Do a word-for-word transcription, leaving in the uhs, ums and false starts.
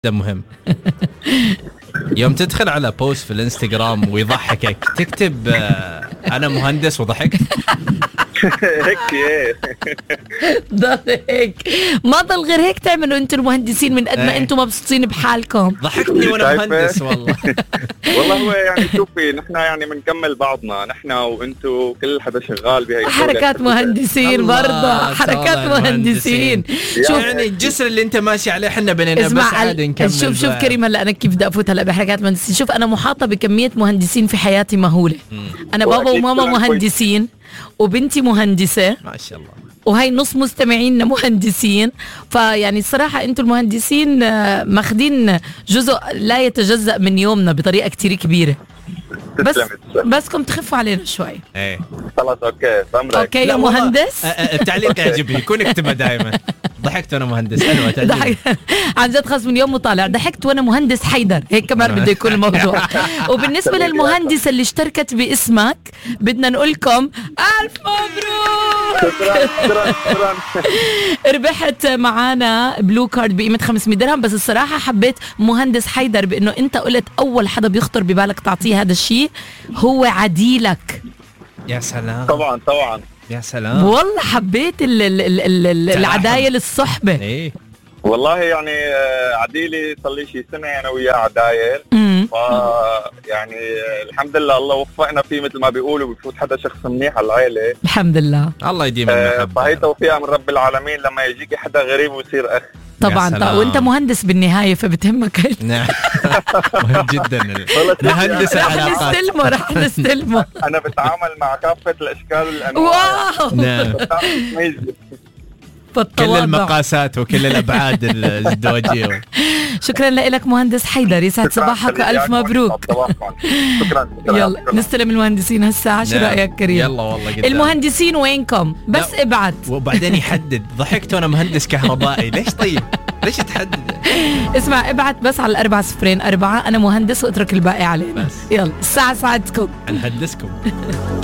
ده مهم. يوم تدخل على بوست في الانستغرام ويضحكك تكتب آه أنا مهندس وضحكت. هيك ايه ضل هيك، ما ضل غير هيك تعملوا انتوا المهندسين من قد ما ايه. انتوا مبسوطين بحالكم. ضحكتني وانا شايفة؟ مهندس والله. والله هو يعني شوفي نحن يعني بنكمل بعضنا، نحن وانتو كل حدا شغال بهي الدولة. حركات مهندسين الله، برضه، حركات والله مهندسين. شوف يعني الجسر اللي انت ماشي عليه احنا بيننا بس اسمع عاد نكمل. شوف شوف بقى. كريم، هلا انا كيف بدي افوت هلا بحركات مهندسين. شوف انا محاطه بكميه مهندسين في حياتي مهوله. انا بابا وأكيد وماما كلام كويس. مهندسين وبنتي مهندسه ما شاء الله. وهي نص مستمعينا مهندسين. فيعني الصراحة انتوا المهندسين آه، ماخدين جزء لا يتجزأ من يومنا بطريقة كتير كبيرة. بس تسلمي. بسكم تخفوا علينا شوي. ايه خلاص اوكي بأمرك. اوكي يا لا والله، مهندس. آه، آه، التعليق يعجبني، يكون اكتبه دائما. ضحكت وانا مهندس، حلوه تعجبني. ضحك عن جد خلص من يوم وطالع ضحكت وانا مهندس حيدر، هيك كمان بده يكون الموضوع. وبالنسبة للمهندسة اللي اشتركت باسمك بدنا نقول لكم الف مبروك. شكرا شكرا شكرا. ربحت معانا بلو كارد بقيمة خمسمية درهم. بس الصراحة حبيت مهندس حيدر بأنه أنت قلت أول حدا بيخطر ببالك تعطيه هذا الشيء هو عديلك. يا سلام طبعا طبعا يا سلام. والله حبيت ال ال ال ال ال العدايل الصحبة. ايه والله يعني آه، عديلي صار لي شي سنه انا وياه عدايل. امم ف يعني آه، الحمد لله الله وفقنا فيه مثل ما بيقولوا، بفوت حدا شخص منيح على العائله. الحمد لله. الله يديم آه، المحبه. فهي توفيق من رب العالمين لما يجيك حدا غريب ويصير اخ. طبعا سلام. طبعا وانت مهندس بالنهاية فبتهمك. نعم مهم جدا. والله مهندس رح العلاقات. نستلمه رح نستلمه. انا بتعامل مع كافه الاشكال والانواع. واو نعم بتعرف تميز. كل فالتواضع. المقاسات وكل الابعاد الازدواجيه. شكرا لك مهندس حيدر، يسعد شكراً صباحك خليل والف ياكم. مبروك. صباحكم. شكرا شكرا يلا شكراً. نستلم المهندسين هالساعة. شو نعم. رأيك كريم؟ يلا والله قدام. المهندسين وينكم؟ بس لا. ابعت. وبعدين يحدد ضحكت وانا مهندس كهربائي. ليش طيب ليش تحدد؟ اسمع ابعت بس على الأربعة صفرين أربعة أنا مهندس واترك الباقي علينا. بس. يلا الساعة ساعتكم. نحدثكم.